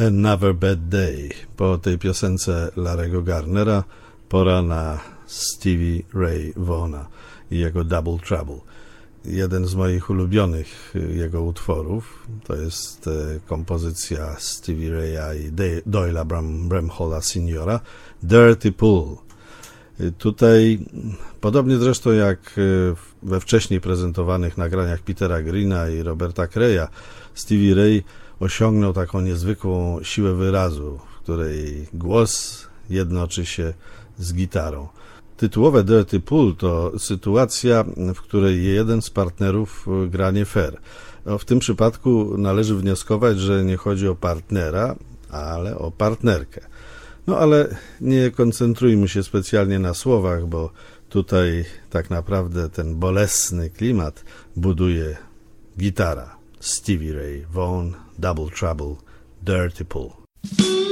Another Bad Day. Po tej piosence Larry'ego Garnera pora na Stevie Ray Vaughna i jego Double Trouble. Jeden z moich ulubionych jego utworów to jest kompozycja Stevie Raya i Doyle'a Bramhalla Seniora, Dirty Pool. Tutaj, podobnie zresztą jak we wcześniej prezentowanych nagraniach Petera Greena i Roberta Creya, Stevie Ray osiągnął taką niezwykłą siłę wyrazu, w której głos jednoczy się z gitarą. Tytułowe Dirty Pool to sytuacja, w której jeden z partnerów gra nie fair. W tym przypadku należy wnioskować, że nie chodzi o partnera, ale o partnerkę. No ale nie koncentrujmy się specjalnie na słowach, bo tutaj tak naprawdę ten bolesny klimat buduje gitara. Stevie Ray Vaughan, Double Trouble, Dirty Pool.